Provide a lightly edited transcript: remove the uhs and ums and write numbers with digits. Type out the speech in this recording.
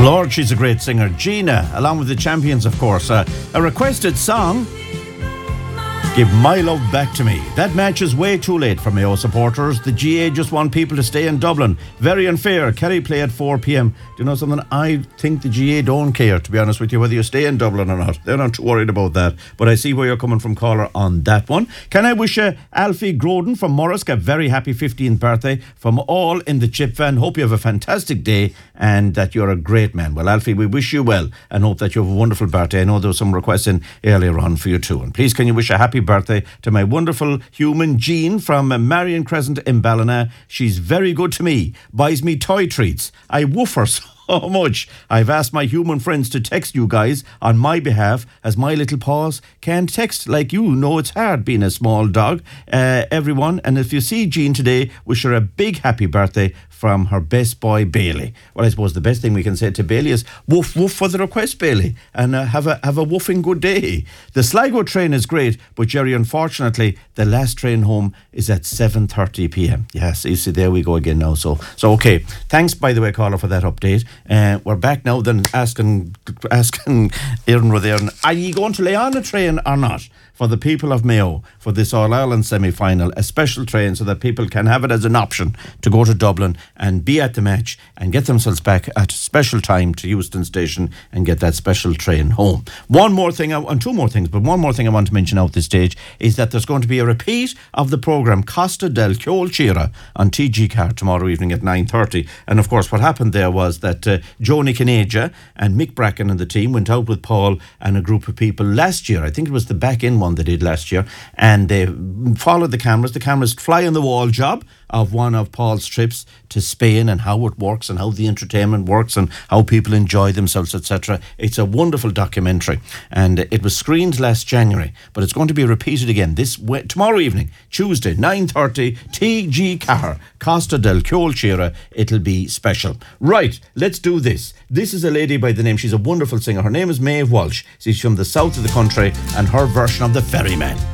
Lord, she's a great singer. Gina, along with the Champions, of course. A requested song, Give My Love Back to Me. That match is way too late for Mayo supporters. The GA just want people to stay in Dublin. Very unfair. Kerry play at 4 p.m. Do you know something? I think the GA don't care, to be honest with you, whether you stay in Dublin or not. They're not too worried about that. But I see where you're coming from, caller, on that one. Can I wish Alfie Groden from Morrisk a very happy 15th birthday from all in the Chip van. Hope you have a fantastic day and that you're a great man. Well, Alfie, we wish you well and hope that you have a wonderful birthday. I know there was some requests in earlier on for you too. And please, can you wish a happy birthday to my wonderful human Jean from Marion Crescent in Ballina. She's very good to me, buys me toy treats. I woof her so much. I've asked my human friends to text you guys on my behalf, as my little paws can't text like you. Know it's hard being a small dog. Everyone, and if you see Jean today, wish her a big happy birthday from her best boy Bailey. Well, I suppose the best thing we can say to Bailey is woof woof for the request, Bailey, and have a woofing good day. The Sligo train is great, but Jerry, unfortunately, the last train home is at 7:30 p.m. Yes, you see, there we go again now. So okay. Thanks, by the way, caller, for that update. We're back now. Then asking Aaron Rothairn, are you going to lay on a train or not? For the people of Mayo, for this All-Ireland semi-final, a special train so that people can have it as an option to go to Dublin and be at the match and get themselves back at a special time to Euston Station and get that special train home. One more thing, and two more things, but one more thing I want to mention out this stage is that there's going to be a repeat of the programme Costa del Ceolchira on TG Car tomorrow evening at 9:30. And of course, what happened there was that Joni Caneja and Mick Bracken and the team went out with Paul and a group of people last year. I think it was the back-in one they did last year, and they followed the cameras fly on the wall job of one of Paul's trips to Spain and how it works and how the entertainment works and how people enjoy themselves, etc. It's a wonderful documentary, and it was screened last January, but it's going to be repeated again tomorrow evening, Tuesday, 9:30, TG Car, Costa del Ceolchira. It'll be special. Right, let's do this. This is a lady by the name, she's a wonderful singer. Her name is Maeve Walsh. She's from the south of the country, and her version of The Ferryman.